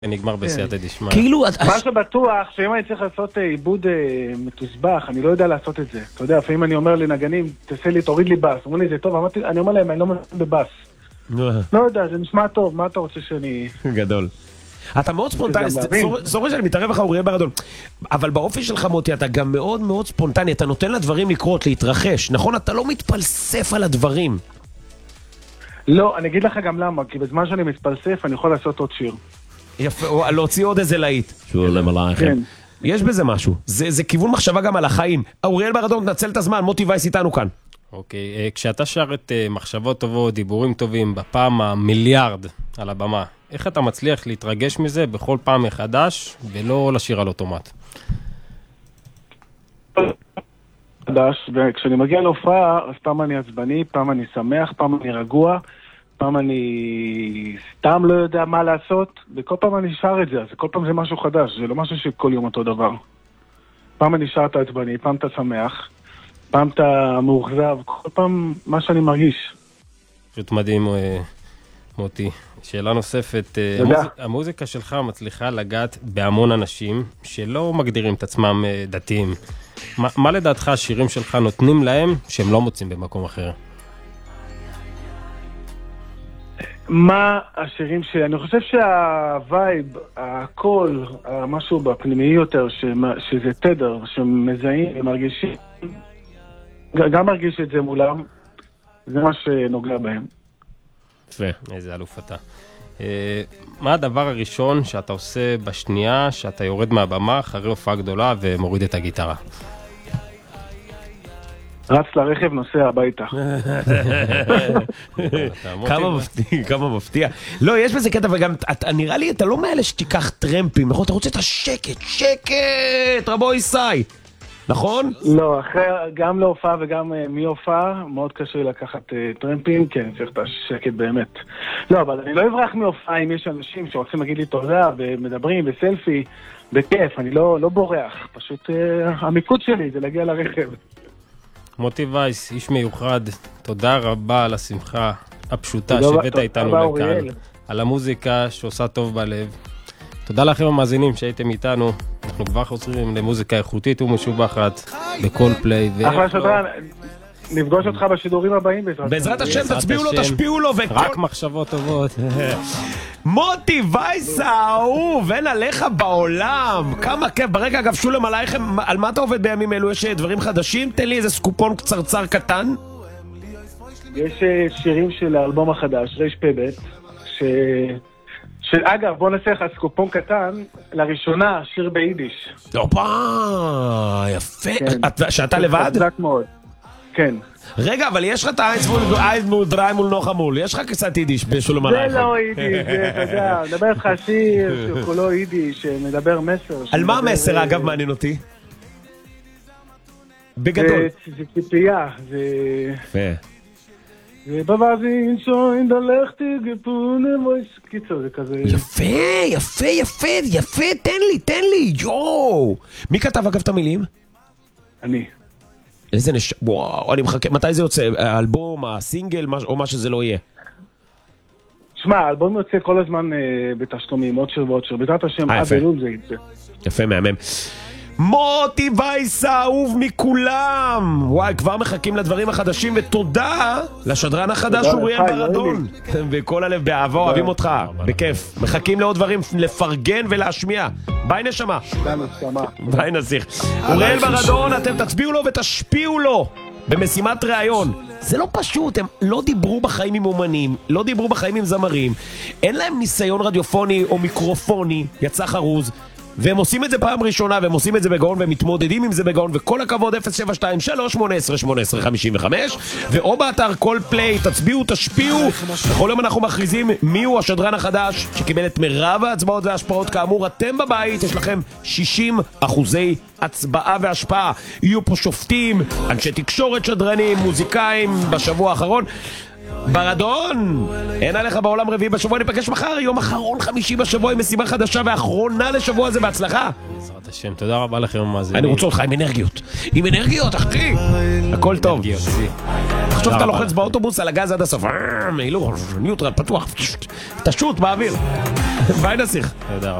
נגמר בסייעתא דשמיא. כאילו... מה שבטוח, שאם אני צריך לעשות עיבוד מתוסבך, אני לא יודע לעשות את זה. אתה יודע, לפעמים אני אומר לנגנים, תוריד לי בס. אומרים לי, זה טוב, אני אומר להם, אני לא מבין בבס. לא יודע, זה נשמע טוב, מה אתה רוצה שאני... גדול. אתה מאוד ספונטני, זוכר שאני מתערב לך אוריאל ברדון, אבל באופי שלך מוטי, אתה גם מאוד מאוד ספונטני, אתה נותן לדברים לקרות, להתרחש, נכון? אתה לא מתפלסף על הדברים. לא, אני אגיד לך גם למה, כי בזמן שאני מתפלסף אני יכול לעשות עוד שיר. יפה, או להוציא עוד איזה להיט. שולם עלייכם. יש בזה משהו, זה כיוון מחשבה גם על החיים. אוריאל ברדון, תנצל את הזמן, מוטי וייס איתנו כאן. אוקיי, כשאתה שר את מחשבות טובות, דיבורים טובים, בפעם המיליארד על הבמה, איך אתה מצליח להתרגש מזה בכל פעם מחדש, ולא לשיר על אוטומט? וכשאני מגיע להופעה, אז פעם אני עצבני, פעם אני שמח, פעם אני רגוע, פעם אני סתם לא יודע מה לעשות, וכל פעם אני שר את זה, אז כל פעם זה משהו חדש, זה לא משהו שכל יום אותו דבר. פעם אני שר את העצבני, פעם אתה שמח, פעם אתה מאוכזב, כל פעם מה שאני מרגיש. פשוט מדהים, מוטי. שאלה נוספת, המוזיקה שלך מצליחה לגעת בהמון אנשים שלא מגדירים את עצמם דתיים. מה לדעתך השירים שלך נותנים להם שהם לא מוצאים במקום אחר? מה השירים שלי? אני חושב שהווייב, הקול, משהו בפנימי יותר, שזה תדר, שמזהים ומרגישים, גם מרגיש את זה מולם, זה מה שנוגע בהם. יפה, איזה אלוף אתה. מה הדבר הראשון שאתה עושה בשנייה שאתה יורד מהבמה אחרי הופעה גדולה ומוריד את הגיטרה? רץ לרכב, נוסע הביתה. כמה מפתיע. לא, יש בזה קטע, וגם נראה לי אתה לא מאלה שתיקח טרמפים, נכון? אתה רוצה את השקט, שקט, רבו ישי. נכון? לא, אחרי, גם להופעה וגם מהופעה, מאוד קשה לקחת טרמפים, כן, צריך את השקט באמת. לא, אבל אני לא אברח מהופעה אם יש אנשים שרוצים להגיד לי תודה ומדברים בסלפי, בכיף, אני לא בורח, פשוט המיקוד שלי זה להגיע לרכב. מוטי וייס, איש מיוחד, תודה רבה על השמחה הפשוטה שהבאת איתנו לכאן, על המוזיקה שעושה טוב בלב. תודה לכם המאזינים שהייתם איתנו, אנחנו כבר חוזרים למוזיקה איכותית ומשובחת בכל פליי. אחלה שדרן, נפגוש אותך בשידורים הבאים בעזרת השם, תצביעו לו, תשפיעו לו, רק מחשבות טובות. מוטי וייס האהוב, אין עליך בעולם. כמה כיף, ברגע אגב שולם עלייכם, על מה אתה עובד בימים אלו? יש דברים חדשים? תן לי איזה סקופון קצרצר קטן. יש שירים של האלבום החדש, רש פבט, אגב, בוא נעשה לך סקופון קטן, לראשונה שיר ביידיש. אופה, יפה. שאתה לבד? חזק מאוד, כן. רגע, אבל יש לך את האייז מול דריי מול נוח המול, יש לך קצת יידיש בשולם עלייכם. זה לא יידיש, אתה יודע, מדבר איתך שיר שכולו יידיש, מדבר מסר. על מה המסר, אגב, מעניין אותי? בגדול. זה ציפייה, זה... יפה. ובבאזין שוין דלכתי גפונה וויס, קיצור, זה כזה... יפה, תן לי, יואו. מי כתב אגב את המילים? אני. איזה וואו, אני מחכה, מתי זה יוצא? האלבום, הסינגל, או מה שזה לא יהיה? שמע, האלבום יוצא כל הזמן בתשלומים, עוד שיר ועוד שיר, בעזרת השם, עד אלול זה יצא. יפה, מהמם. מוטי וייס האהוב מכולם. וואי, כבר מחכים לדברים החדשים, ותודה לשדרן החדש אוריאל ברדון. וכל הלב באהבה, אוהבים אותך, בכיף. מחכים לעוד דברים לפרגן ולהשמיע. ביי נשמה. ביי נסיך. אוריאל ברדון, אתם תצביעו לו ותשפיעו לו במשימת ראיון. זה לא פשוט, הם לא דיברו בחיים עם אומנים, לא דיברו בחיים עם זמרים, אין להם ניסיון רדיופוני או מיקרופוני, יצא חרוז, והם עושים את זה פעם ראשונה, והם עושים את זה בגאון, והם מתמודדים עם זה בגאון, וכל הכבוד 072-318-1855, ואו באתר כל פליי, תצביעו, תשפיעו. בכל יום אנחנו מכריזים מיהו השדרן החדש שקיבל את מרב ההצבעות וההשפעות. כאמור, אתם בבית, יש לכם 60% הצבעה והשפעה. יהיו פה שופטים, אנשי תקשורת, שדרנים, מוזיקאים בשבוע האחרון. ברדון, אין עליך בעולם רביעי בשבוע, ניפגש מחר, יום אחרון חמישי בשבוע עם משימה חדשה ואחרונה לשבוע הזה, בהצלחה. בעזרת השם, תודה רבה לכם המאזינים. אני רוצה אותך עם אנרגיות, אחי, הכל טוב. עכשיו אתה לוחץ באוטובוס על הגז עד הסוף, ניוטרל פתוח, תשוט באוויר. ביי נסיך. תודה רבה.